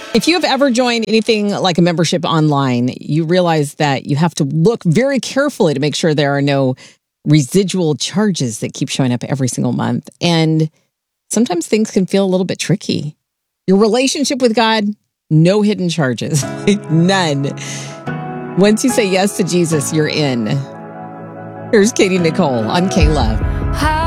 If you have ever joined anything like a membership online, you realize that you have to look very carefully to make sure there are no residual charges that keep showing up every single month. And sometimes things can feel a little bit tricky. Your relationship with God, no hidden charges, none. Once you say yes to Jesus, you're in. Here's Katie Nicole on K-Love.